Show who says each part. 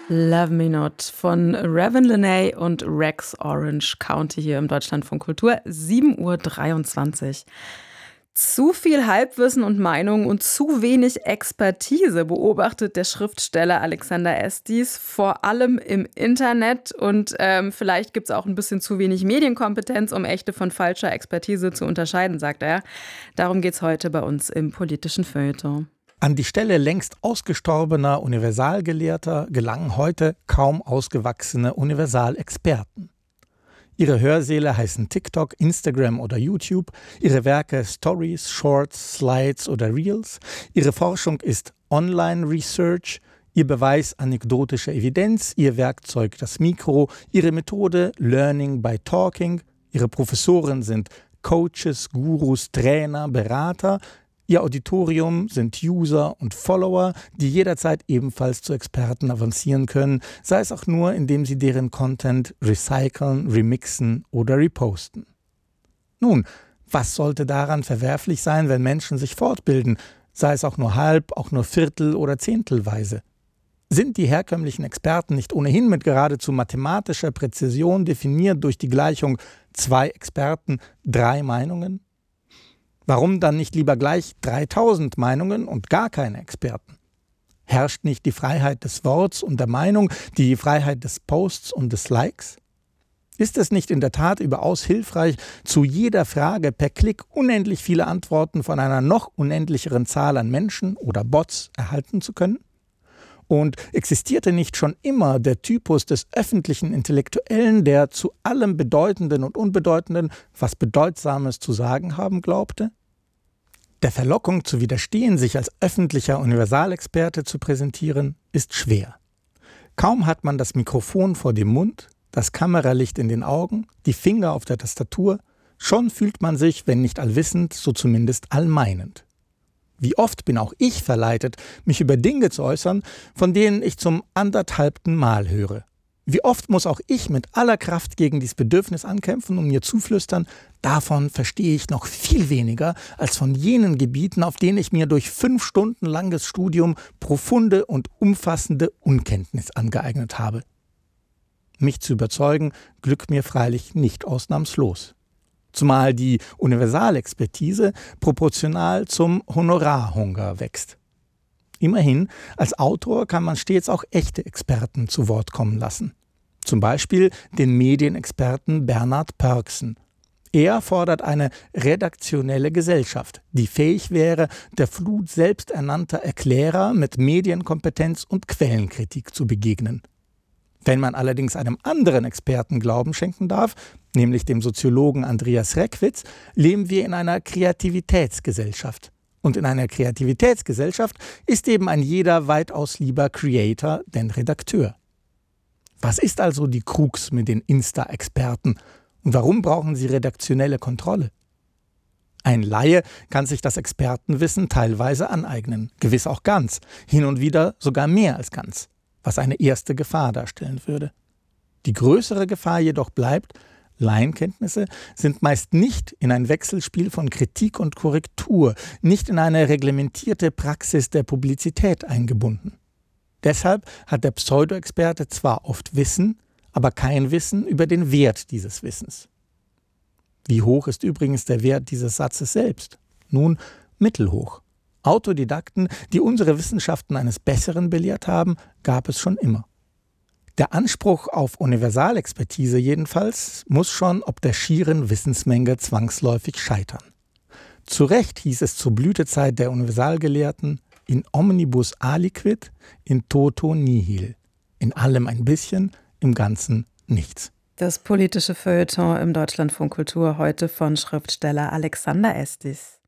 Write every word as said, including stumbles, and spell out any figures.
Speaker 1: Love Me Not von Raven Lenae und Rex Orange County hier im Deutschlandfunk Kultur, sieben Uhr dreiundzwanzig. Zu viel Halbwissen und Meinung und zu wenig Expertise beobachtet der Schriftsteller Alexander Estes, vor allem im Internet. Und ähm, vielleicht gibt es auch ein bisschen zu wenig Medienkompetenz, um echte von falscher Expertise zu unterscheiden, sagt er. Darum geht es heute bei uns im politischen Feuilleton.
Speaker 2: An die Stelle längst ausgestorbener Universalgelehrter gelangen heute kaum ausgewachsene Universalexperten. Ihre Hörsäle heißen TikTok, Instagram oder YouTube, ihre Werke Stories, Shorts, Slides oder Reels, ihre Forschung ist Online-Research, ihr Beweis anekdotische Evidenz, ihr Werkzeug das Mikro, ihre Methode Learning by Talking, ihre Professoren sind Coaches, Gurus, Trainer, Berater. Ihr Auditorium sind User und Follower, die jederzeit ebenfalls zu Experten avancieren können, sei es auch nur, indem sie deren Content recyceln, remixen oder reposten. Nun, was sollte daran verwerflich sein, wenn Menschen sich fortbilden, sei es auch nur halb, auch nur viertel- oder zehntelweise? Sind die herkömmlichen Experten nicht ohnehin mit geradezu mathematischer Präzision definiert durch die Gleichung zwei Experten, drei Meinungen? Warum dann nicht lieber gleich dreitausend Meinungen und gar keine Experten? Herrscht nicht die Freiheit des Worts und der Meinung, die Freiheit des Posts und des Likes? Ist es nicht in der Tat überaus hilfreich, zu jeder Frage per Klick unendlich viele Antworten von einer noch unendlicheren Zahl an Menschen oder Bots erhalten zu können? Und existierte nicht schon immer der Typus des öffentlichen Intellektuellen, der zu allem Bedeutenden und Unbedeutenden was Bedeutsames zu sagen haben glaubte? Der Verlockung zu widerstehen, sich als öffentlicher Universalexperte zu präsentieren, ist schwer. Kaum hat man das Mikrofon vor dem Mund, das Kameralicht in den Augen, die Finger auf der Tastatur, schon fühlt man sich, wenn nicht allwissend, so zumindest allmeinend. Wie oft bin auch ich verleitet, mich über Dinge zu äußern, von denen ich zum anderthalbten Mal höre. Wie oft muss auch ich mit aller Kraft gegen dieses Bedürfnis ankämpfen und mir zuflüstern, davon verstehe ich noch viel weniger als von jenen Gebieten, auf denen ich mir durch fünf Stunden langes Studium profunde und umfassende Unkenntnis angeeignet habe. Mich zu überzeugen, glückt mir freilich nicht ausnahmslos. Zumal die Universalexpertise proportional zum Honorarhunger wächst. Immerhin, als Autor kann man stets auch echte Experten zu Wort kommen lassen. Zum Beispiel den Medienexperten Bernhard Pörksen. Er fordert eine redaktionelle Gesellschaft, die fähig wäre, der Flut selbsternannter Erklärer mit Medienkompetenz und Quellenkritik zu begegnen. Wenn man allerdings einem anderen Experten Glauben schenken darf, nämlich dem Soziologen Andreas Reckwitz, leben wir in einer Kreativitätsgesellschaft. Und in einer Kreativitätsgesellschaft ist eben ein jeder weitaus lieber Creator denn Redakteur. Was ist also die Krux mit den Insta-Experten und warum brauchen sie redaktionelle Kontrolle? Ein Laie kann sich das Expertenwissen teilweise aneignen, gewiss auch ganz, hin und wieder sogar mehr als ganz, was eine erste Gefahr darstellen würde. Die größere Gefahr jedoch bleibt, Laienkenntnisse sind meist nicht in ein Wechselspiel von Kritik und Korrektur, nicht in eine reglementierte Praxis der Publizität eingebunden. Deshalb hat der Pseudo-Experte zwar oft Wissen, aber kein Wissen über den Wert dieses Wissens. Wie hoch ist übrigens der Wert dieses Satzes selbst? Nun, mittelhoch. Autodidakten, die unsere Wissenschaften eines Besseren belehrt haben, gab es schon immer. Der Anspruch auf Universalexpertise jedenfalls muss schon ob der schieren Wissensmenge zwangsläufig scheitern. Zu Recht hieß es zur Blütezeit der Universalgelehrten in omnibus aliquid, in toto nihil. In allem ein bisschen, im Ganzen nichts.
Speaker 1: Das politische Feuilleton im Deutschlandfunk Kultur heute von Schriftsteller Alexander Estes.